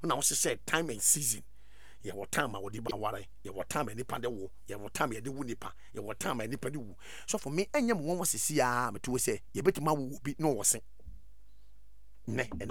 na wo say time and season ye what time wo di ba ware ye what time nipa de wo ye what time ye de wu nipa ye what time nipa de wu so for me enyam won wo sisi a me to say ye betima wo bi no wo sen ne e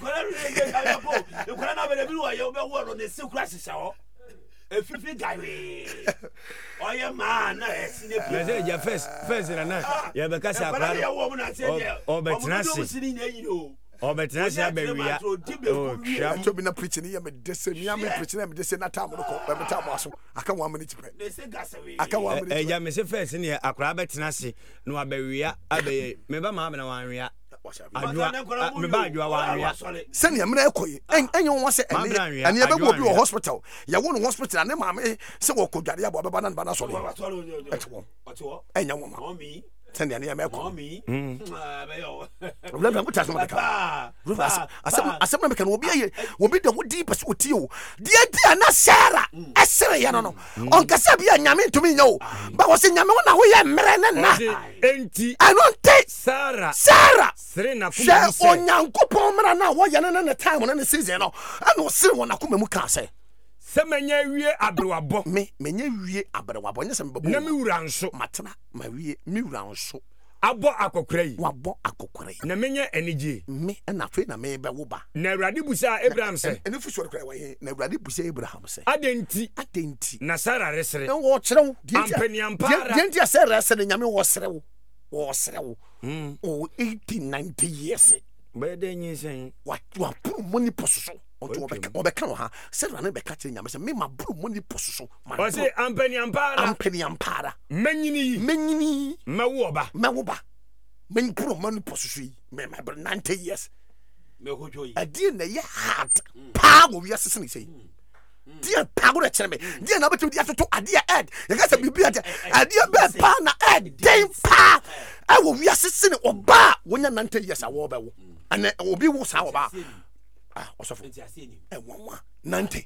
ko na be de bi wo ye be wo no ne se kura sisa ho e fifi gawe oye man na esine bi na say ya first na ye be ka sa akra o betina o betina sha be wia o to be na preaching here me dese me preaching me dese na time no ko me time aso aka 1 minute pe aka 1 minute ya me say first ne akra betina se no abewia abe me ba ma na wanwia adwa me ba adwa wanwia send ya mra ekoyi enye won se ene ye be go bi hospital ya won hospital na ma me se wo kodware abo baba na ba na so le enye won ma send ya ne me ko problem go taso maka asem na meka no obi da wo di pese oti o dia na Sarah esere ya no on kasa bia nyame ntumi nya o ba wo se nyame wona wo ye mere ne na enti anonte Sarah sere na kuma mu se onyankopon mere na wo ye ne time na ne season no ana wo sere wona kuma mu ka se menya wie abrewabo menya wie abrewabo nya se me babo na mi wura nso matena ma wie mi wura nso abo akokora yi wabo akokora yi na menya enije me na fe na me be wo ba na Awurade busa Abraham se ene fu so rekora wa ye na Awurade busa Abraham se adenti na Sarah resere wo kyerɛw ampaniampara dia Sarah resere nyame wo serew o 80-90 years be de nyisen wa puru money pososo onto obeka no ha Sarah na beka kyerɛ nyame se me ma puru money pososo o se ampaniampara menyini mawo ba men puru money pososo yi me 90 years me hojo yi adi na ye hard pa wo wi asese ne sei dia pa go kyerɛ me dia na betu dia toto adi ed ye ka se bibia adi be pa na ed den pa I wo wi asese ne oba wonya 90 years awo ba wo ana obi wo sa wo ba osofo 90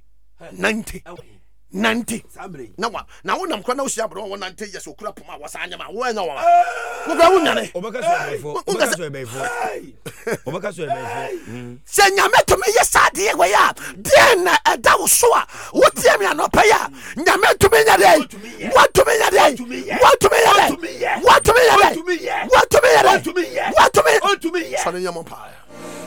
na wonam kwa na wo sia bro 90 years okura poma wo sa anyama wo anya wo ba wo nyane obaka so ebefo se nyame to me yesade we ya den na eda wo so a wo tie me anopa ya nyame to me nya dai what to me nya dai so nyama pa